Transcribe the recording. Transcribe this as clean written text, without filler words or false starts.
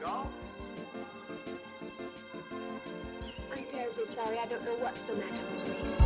I'm terribly sorry. I don't know what's the matter with me.